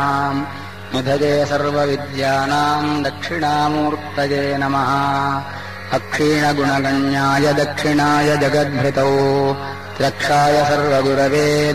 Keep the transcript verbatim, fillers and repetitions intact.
निधये सर्वविद्यानाम् दक्षिणामूर्तये नमः। अक्षीणगुणगण्याय दक्षिणाय जगद्भृतौ त्र्यक्षाय सर्वगुरवे